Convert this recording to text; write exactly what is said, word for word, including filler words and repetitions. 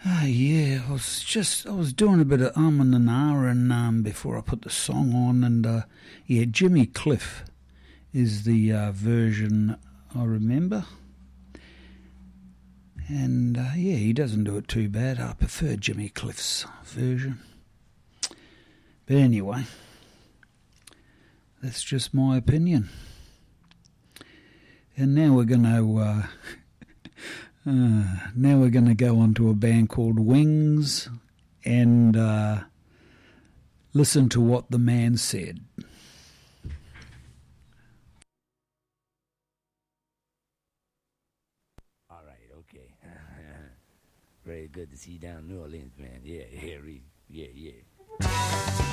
Ah, yeah, I was just, I was doing a bit of um and an ah and um before I put the song on, and uh, yeah, Jimmy Cliff is the uh, version I remember. And uh, yeah, he doesn't do it too bad. I prefer Jimmy Cliff's version. But anyway, that's just my opinion. And now we're going to uh, uh, now we're going to go on to a band called Wings and uh, listen to what the man said. All right, okay. Very good to see you down in New Orleans, man. Yeah, yeah, yeah, yeah.